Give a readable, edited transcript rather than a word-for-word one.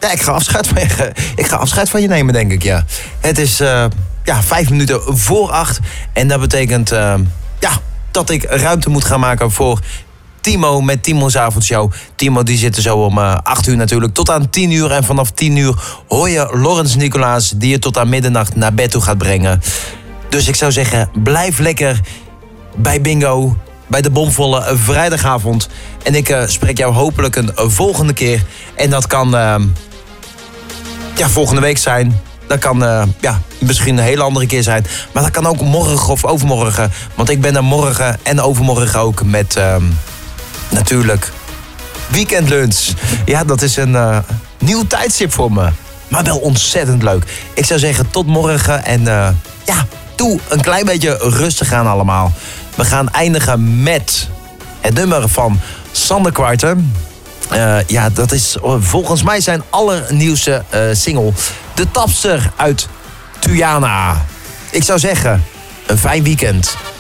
Ja, ik ga afscheid van je nemen, denk ik, ja. Het is 5 minuten voor 8. En dat betekent dat ik ruimte moet gaan maken voor Timo met Timo's avondshow. Timo die zit er zo om 8 uur natuurlijk tot aan 10 uur. En vanaf 10 uur hoor je Lawrence Nicolaas die je tot aan middernacht naar bed toe gaat brengen. Dus ik zou zeggen, blijf lekker bij Bingo, bij de bomvolle vrijdagavond. En ik spreek jou hopelijk een volgende keer. En dat kan volgende week zijn. Dat kan misschien een hele andere keer zijn. Maar dat kan ook morgen of overmorgen. Want ik ben er morgen en overmorgen ook met natuurlijk Weekend Lunch. Ja, dat is een nieuw tijdstip voor me. Maar wel ontzettend leuk. Ik zou zeggen tot morgen en doe een klein beetje rustig aan allemaal. We gaan eindigen met het nummer van Sander Kwarter. Dat is volgens mij zijn allernieuwste single. De Tapster uit Tuyana. Ik zou zeggen, een fijn weekend.